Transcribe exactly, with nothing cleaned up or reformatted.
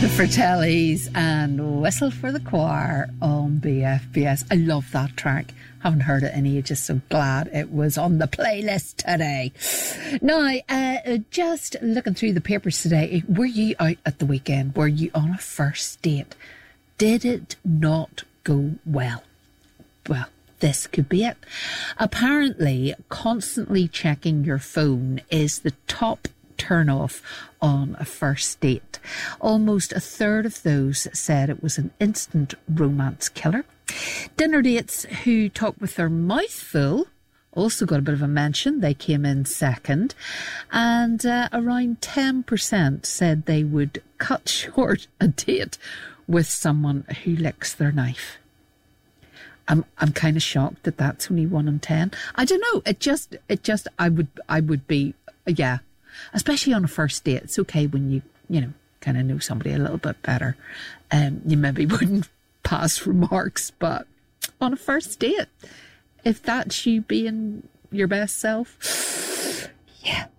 The Fratellis and Whistle for the Choir on B F B S. I love that track. Haven't heard it in ages, so glad it was on the playlist today. Now, uh, just looking through the papers today, were you out at the weekend? Were you on a first date? Did it not go well? Well, this could be it. Apparently, constantly checking your phone is the top turn off on a first date. Almost a third of those said it was an instant romance killer. Dinner dates who talk with their mouth full also got a bit of a mention. They came in second. And uh, around ten percent said they would cut short a date with someone who licks their knife. I'm I'm kind of shocked that that's only one in ten. I don't know. It just it just I would I would be yeah. Especially on a first date. It's okay when you, you know, kind of know somebody a little bit better. Um, you maybe wouldn't pass remarks, but on a first date, if that's you being your best self, yeah,